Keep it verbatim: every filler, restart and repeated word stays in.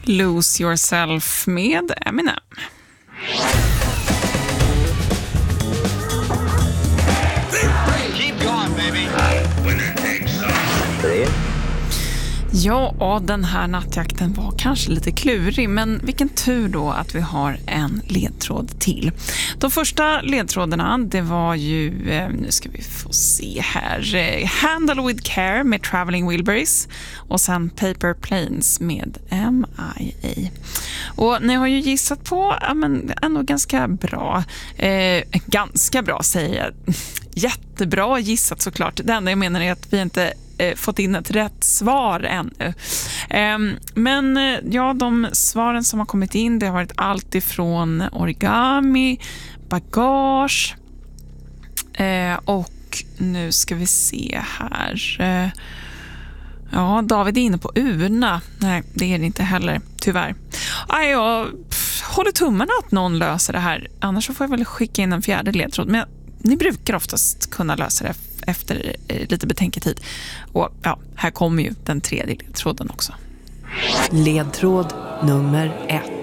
Lose Yourself med Eminem. Keep going, baby. Ja, den här nattjakten var kanske lite klurig, men vilken tur då att vi har en ledtråd till. De första ledtrådarna, det var ju, nu ska vi få se här, Handle with Care med Traveling Wilburys och sen Paper Planes med M I A. Och ni har ju gissat på, ja men ändå ganska bra, eh, ganska bra säger jag, jättebra gissat såklart. Det enda jag menar är att vi inte fått in ett rätt svar ännu. Men ja, de svaren som har kommit in, det har varit allt ifrån origami, bagage och nu ska vi se här. Ja, David är inne på urna. Nej, det är det inte heller, tyvärr. Aj, jag håller tummarna att någon löser det här. Annars så får jag väl skicka in en fjärde ledtråd. Men ni brukar oftast kunna lösa det efter lite betänketid. Och ja, här kommer ju den tredje ledtråden också. Ledtråd nummer ett.